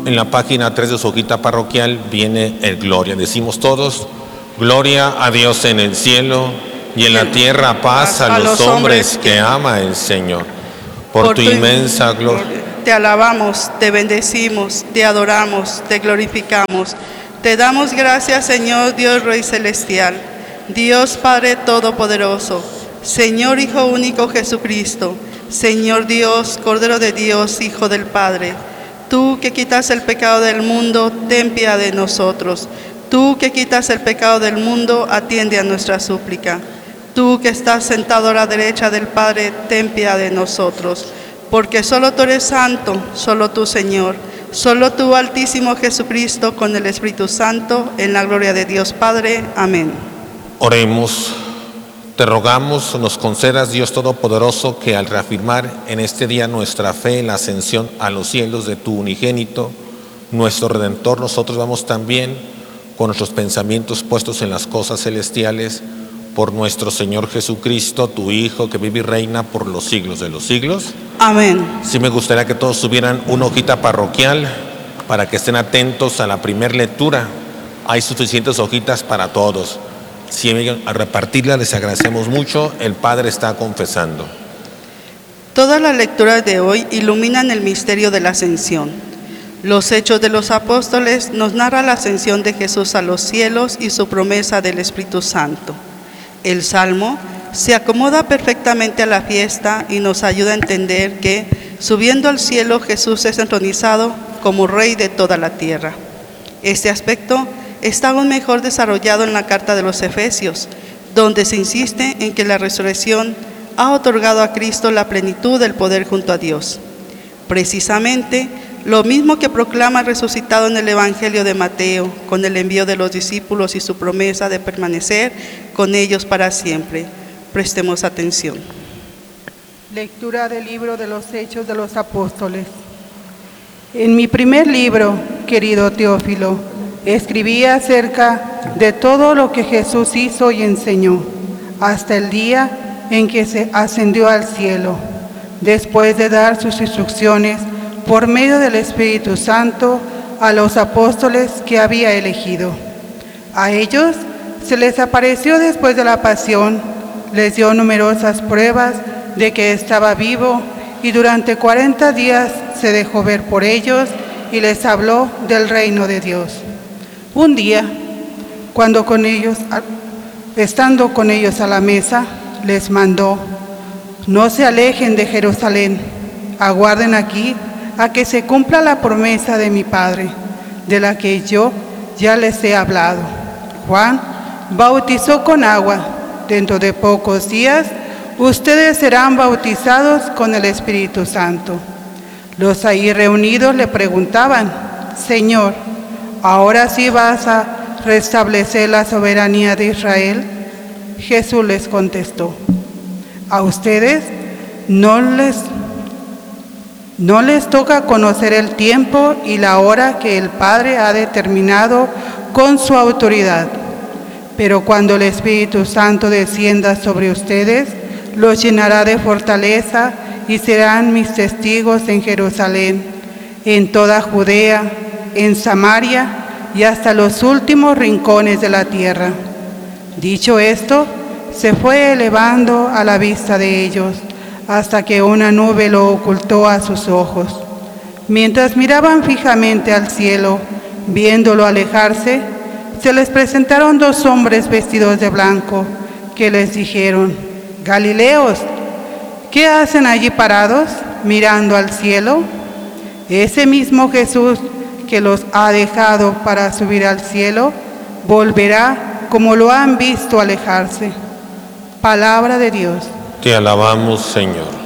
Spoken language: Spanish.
en la página 3 de su hojita parroquial viene el Gloria. Decimos todos: Gloria a Dios en el cielo y en la tierra paz a los hombres que ama el Señor. Por tu inmensa gloria. Te alabamos, te bendecimos, te adoramos, te glorificamos. Te damos gracias, Señor Dios Rey Celestial, Dios Padre Todopoderoso, Señor Hijo único Jesucristo, Señor Dios, Cordero de Dios, Hijo del Padre. Tú que quitas el pecado del mundo, ten piedad de nosotros. Tú que quitas el pecado del mundo, atiende a nuestra súplica. Tú que estás sentado a la derecha del Padre, ten piedad de nosotros. Porque solo tú eres santo, solo tú, Señor, solo tú, Altísimo Jesucristo, con el Espíritu Santo, en la gloria de Dios Padre. Amén. Oremos. Te rogamos, nos concedas, Dios Todopoderoso, que al reafirmar en este día nuestra fe en la ascensión a los cielos de tu unigénito, nuestro Redentor, nosotros vamos también con nuestros pensamientos puestos en las cosas celestiales, por nuestro Señor Jesucristo, tu Hijo, que vive y reina por los siglos de los siglos. Amén. Sí, me gustaría que todos tuvieran una hojita parroquial para que estén atentos a la primera lectura. Hay suficientes hojitas para todos. Si a repartirla les agradecemos mucho. El Padre está confesando. Todas las lecturas de hoy iluminan el misterio de la ascensión. Los Hechos de los Apóstoles nos narra la ascensión de Jesús a los cielos y su promesa del Espíritu Santo. El Salmo se acomoda perfectamente a la fiesta y nos ayuda a entender que, subiendo al cielo, Jesús es entronizado como Rey de toda la tierra. Este aspecto está aún mejor desarrollado en la carta de los Efesios, donde se insiste en que la resurrección ha otorgado a Cristo la plenitud del poder junto a Dios. Precisamente, lo mismo que proclama el resucitado en el Evangelio de Mateo, con el envío de los discípulos y su promesa de permanecer con ellos para siempre. Prestemos atención. Lectura del libro de los Hechos de los Apóstoles. En mi primer libro, querido Teófilo, escribí acerca de todo lo que Jesús hizo y enseñó, hasta el día en que se ascendió al cielo, después de dar sus instrucciones por medio del Espíritu Santo a los apóstoles que había elegido. A ellos se les apareció después de la pasión, les dio numerosas pruebas de que estaba vivo y durante 40 días se dejó ver por ellos y les habló del reino de Dios. Un día, estando con ellos a la mesa, les mandó: no se alejen de Jerusalén, aguarden aquí a que se cumpla la promesa de mi Padre, de la que yo ya les he hablado. Juan bautizó con agua. Dentro de pocos días, ustedes serán bautizados con el Espíritu Santo. Los ahí reunidos le preguntaban: Señor, ¿ahora sí vas a restablecer la soberanía de Israel? Jesús les contestó: a ustedes no les toca conocer el tiempo y la hora que el Padre ha determinado con su autoridad. Pero cuando el Espíritu Santo descienda sobre ustedes, los llenará de fortaleza y serán mis testigos en Jerusalén, en toda Judea, en Samaria y hasta los últimos rincones de la tierra. Dicho esto, se fue elevando a la vista de ellos, hasta que una nube lo ocultó a sus ojos. Mientras miraban fijamente al cielo, viéndolo alejarse, se les presentaron dos hombres vestidos de blanco, que les dijeron: Galileos, ¿qué hacen allí parados, mirando al cielo? Ese mismo Jesús que los ha dejado para subir al cielo, volverá como lo han visto alejarse. Palabra de Dios. Te alabamos, Señor.